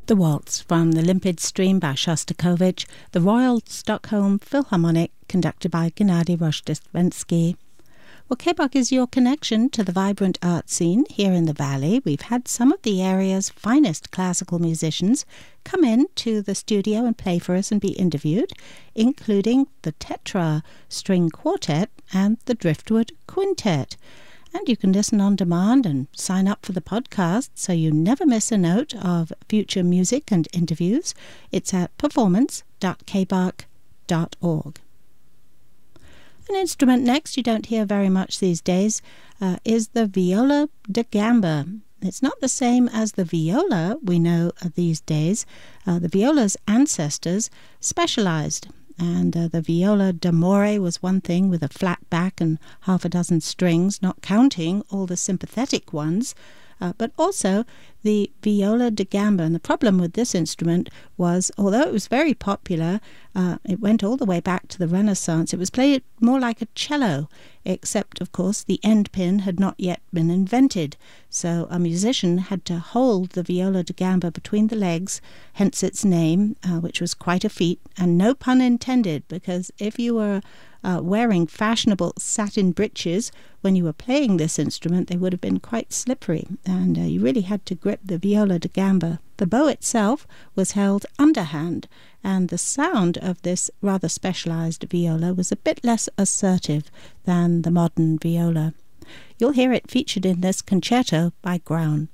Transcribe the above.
The Waltz from the Limpid Stream by Shostakovich, the Royal Stockholm Philharmonic, conducted by Gennady Rozhdestvensky. Well, KBOK is your connection to the vibrant art scene here in the Valley. We've had some of the area's finest classical musicians come in to the studio and play for us and be interviewed, including the Tetra String Quartet and the Driftwood Quintet. And you can listen on demand and sign up for the podcast so you never miss a note of future music and interviews. It's at performance.kbok.org. An instrument next you don't hear very much these days is the viola da gamba. It's not the same as the viola we know these days. The viola's ancestors specialized. And the viola d'amore was one thing with a flat back and half a dozen strings, not counting all the sympathetic ones, but also the viola da gamba. And the problem with this instrument was, although it was very popular, it went all the way back to the Renaissance. It was played more like a cello, except, of course, the end pin had not yet been invented. So a musician had to hold the viola da gamba between the legs, hence its name, which was quite a feat, and no pun intended, because if you were wearing fashionable satin breeches when you were playing this instrument, they would have been quite slippery, and you really had to grip the viola da gamba. The bow itself was held underhand, and the sound of this rather specialized viola was a bit less assertive than the modern viola. You'll hear it featured in this concerto by Graun.